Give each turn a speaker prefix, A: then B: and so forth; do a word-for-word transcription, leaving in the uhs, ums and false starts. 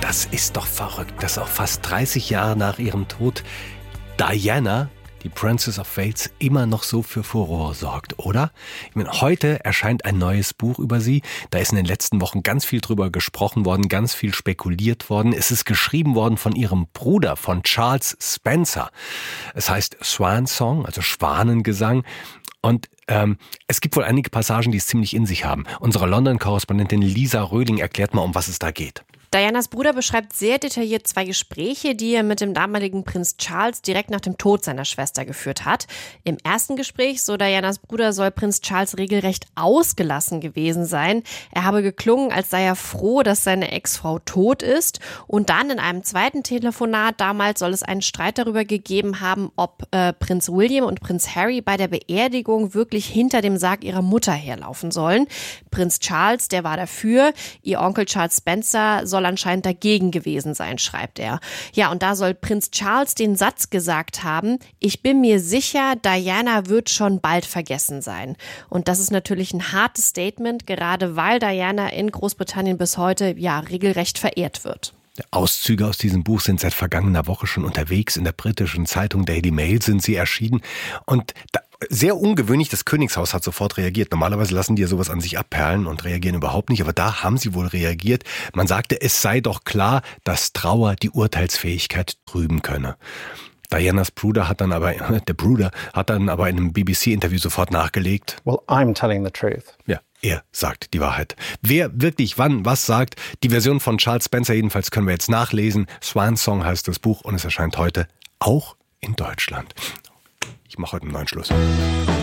A: Das ist doch verrückt, dass auch fast dreißig Jahre nach ihrem Tod Diana, die Princess of Wales, immer noch so für Furore sorgt, oder? Ich meine, heute erscheint ein neues Buch über sie. Da ist in den letzten Wochen ganz viel drüber gesprochen worden, ganz viel spekuliert worden. Es ist geschrieben worden von ihrem Bruder, von Charles Spencer. Es heißt Swan Song, also Schwanengesang. Und ähm, es gibt wohl einige Passagen, die es ziemlich in sich haben. Unsere London-Korrespondentin Lisa Röhling erklärt mal, um was es da geht.
B: Dianas Bruder beschreibt sehr detailliert zwei Gespräche, die er mit dem damaligen Prinz Charles direkt nach dem Tod seiner Schwester geführt hat. Im ersten Gespräch, so Dianas Bruder, soll Prinz Charles regelrecht ausgelassen gewesen sein. Er habe geklungen, als sei er froh, dass seine Ex-Frau tot ist. Und dann in einem zweiten Telefonat damals soll es einen Streit darüber gegeben haben, ob äh, Prinz William und Prinz Harry bei der Beerdigung wirklich hinter dem Sarg ihrer Mutter herlaufen sollen. Prinz Charles, der war dafür. Ihr Onkel Charles Spencer soll anscheinend dagegen gewesen sein, schreibt er. Ja, und da soll Prinz Charles den Satz gesagt haben: Ich bin mir sicher, Diana wird schon bald vergessen sein. Und das ist natürlich ein hartes Statement, gerade weil Diana in Großbritannien bis heute ja regelrecht verehrt wird.
A: Auszüge aus diesem Buch sind seit vergangener Woche schon unterwegs. In der britischen Zeitung Daily Mail sind sie erschienen. Und da, sehr ungewöhnlich, das Königshaus hat sofort reagiert. Normalerweise lassen die ja sowas an sich abperlen und reagieren überhaupt nicht. Aber da haben sie wohl reagiert. Man sagte, es sei doch klar, dass Trauer die Urteilsfähigkeit trüben könne. Dianas Bruder hat dann aber, der Bruder hat dann aber in einem B B C-Interview sofort nachgelegt.
C: Well, I'm telling the truth.
A: Ja, er sagt die Wahrheit. Wer wirklich wann was sagt, die Version von Charles Spencer jedenfalls können wir jetzt nachlesen. Swan Song heißt das Buch und es erscheint heute auch in Deutschland. Ich mache heute einen neuen Schluss.